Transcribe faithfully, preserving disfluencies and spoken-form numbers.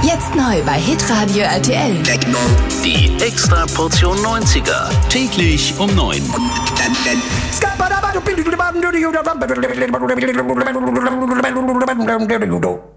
Jetzt neu bei Hitradio R T L. Die extra Portion neunziger. Täglich um neun. Skabadabadu,